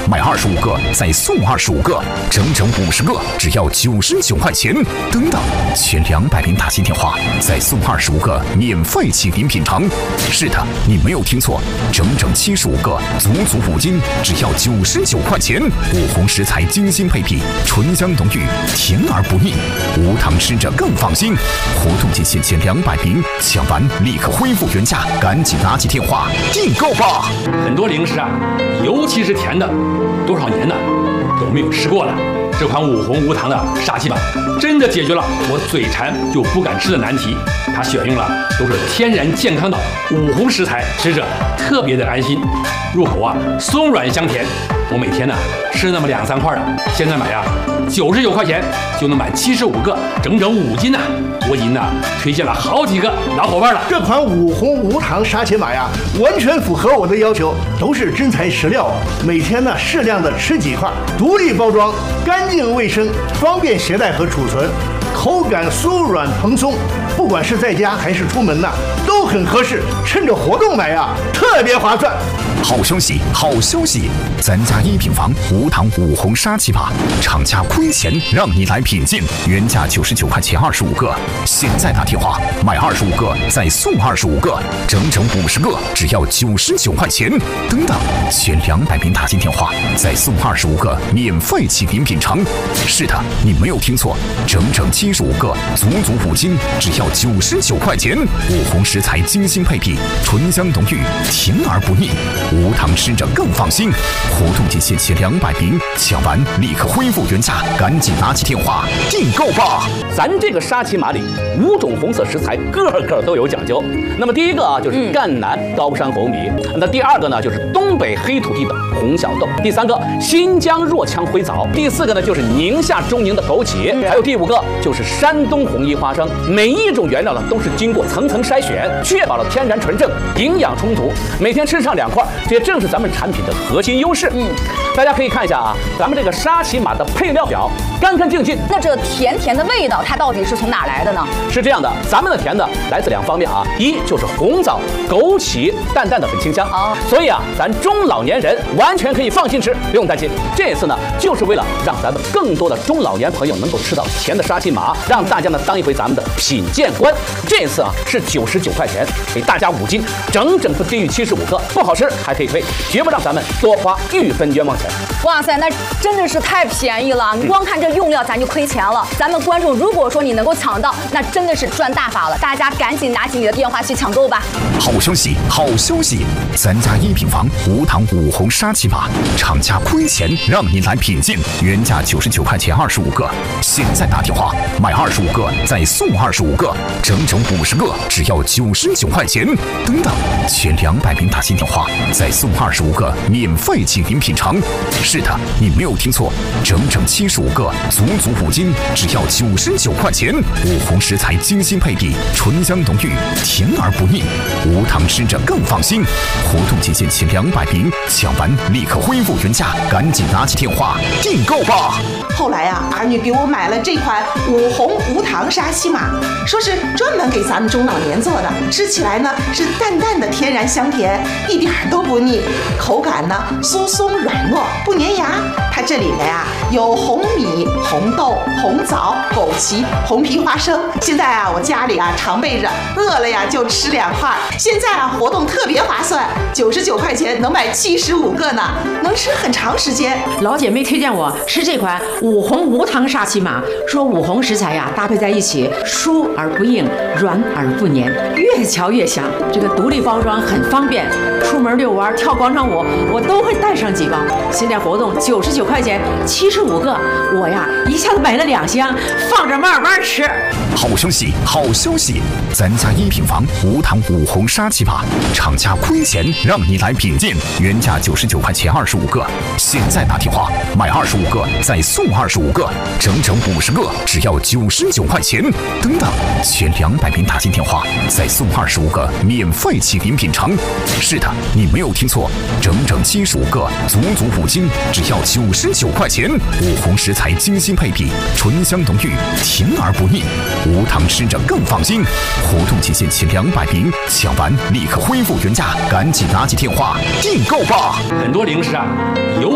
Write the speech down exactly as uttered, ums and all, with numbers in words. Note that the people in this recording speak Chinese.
买二十五个再送二十五个，整整五十个，只要九十九块钱。等等，前两百名打进电话再送二十五个免费请您品尝。是的，你没有听错，整整七十五个，足足五斤，只要九十九块钱。五红食材精心配比，醇香浓郁，甜而不腻，无糖吃着更放心。活动期限前两百名，抢完立刻恢复原价，赶紧拿起电话订购吧。 很多零食啊，尤其是甜的，多少年呢都没有吃过了。这款五红无糖的沙琪玛真的解决了我嘴馋就不敢吃的难题。它选用了都是天然健康的五红食材，吃着特别的安心，入口啊松软香甜。我每天呢吃那么两三块的，现在买呀九十九块钱就能买七十五个，整整五斤呢。我已经呢推荐了好几个老伙伴了。 这款五红无糖沙琪玛呀，完全符合我的要求，都是真材实料，每天呢适量的吃几块，独立包装，干净卫生，方便携带和储存，口感酥软蓬松，不管是在家还是出门呢，都很合适。趁着活动买呀，特别划算。 好消息，好消息！咱家一品房无糖五红沙琪玛，厂家亏钱让你来品鉴，原价九十九块钱二十五个，现在打电话买二十五个再送二十五个，整整五十个，只要九十九块钱。等等，前两百名打进电话再送二十五个免费请您品尝。是的，你没有听错，整整七十五个，足足五斤，只要九十九块钱。五红食材精心配比，醇香浓郁，甜而不腻。无糖吃着更放心。活动期限前两百名，抢完立刻恢复原价，赶紧拿起电话订购吧。 咱这个沙琪玛里五种红色食材个个都有讲究。那么第一个啊就是赣南高山红米，那第二个呢就是东北黑土地的红小豆，第三个新疆若羌灰枣，第四个呢就是宁夏中宁的枸杞，还有第五个就是山东红衣花生。每一种原料呢都是经过层层筛选，确保了天然纯正，营养充足，每天吃上两块。这也正是咱们产品的核心优势。嗯，大家可以看一下啊，咱们这个沙琪玛的配料表，干干净净。 那这甜甜的味道，它到底是从哪来的呢？ 是这样的，咱们的甜呢来自两方面啊，一就是红枣、枸杞，淡淡的很清香啊，所以啊，咱中老年人完全可以放心吃，不用担心。这次呢，就是为了让咱们更多的中老年朋友能够吃到甜的沙琪玛，让大家呢当一回咱们的品鉴官。这次啊是九十九块钱，给大家五斤，整整不低于七十五个，不好吃还可以退，绝不让咱们多花一分冤枉钱。 哇塞，那真的是太便宜了！你光看这用料，咱就亏钱了。咱们观众如果说你能够抢到，那真的是赚大发了。大家赶紧拿起你的电话去抢购吧！ 好消息，好消息！咱家一品房无糖五红沙琪玛，厂家亏钱让你来品鉴，原价九十九块钱二十五个，现在打电话买二十五个再送二十五个，整整五十个，只要九十九块钱。等等，前两百名打进电话再送二十五个免费请您品尝。是的，你没有听错，整整七十五个，足足五斤，只要九十九块钱。五红食材精心配比，醇香浓郁，甜而不腻，无糖吃着更放心。活动期限前两百名，抢完立刻恢复原价，赶紧拿起电话订购吧。 后来啊，儿女给我买了这款五红无糖沙琪玛，说是专门给咱们中老年做的，吃起来呢是淡淡的天然香甜，一点都不腻，口感呢酥松软糯，不粘牙。它这里面呀、啊、有红米、红豆、红枣、枸杞、红皮花生。现在啊，我家里啊常备着，饿了呀就吃两块。现在啊活动特别划算，九十九块钱能买七十五个呢，能吃很长时间。 老姐妹推荐我吃这款五红无糖沙琪玛，说五红食材呀搭配在一起，酥而不硬，软而不粘，越嚼越香。这个独立包装很方便，出门遛弯、跳广场舞，我都会带上几包。现在活动九十九块钱，七十五个，我呀一下子买了两箱，放着慢慢吃。 好消息，好消息！咱家一品房无糖五红沙琪玛，厂家亏钱让你来品鉴，原价九十九块钱二十五个，现在打电话买二十五个再送二十五个，整整五十个，只要九十九块钱。等等，前两百名打进电话再送二十五个免费请您品尝。是的，你没有听错，整整七十五个，足足五斤，只要九十九块钱。五红食材精心配比，醇香浓郁，甜而不腻，无糖吃着更放心。活动期限前两百名，抢完立刻恢复原价，赶紧拿起电话订购吧。 很多零食啊，有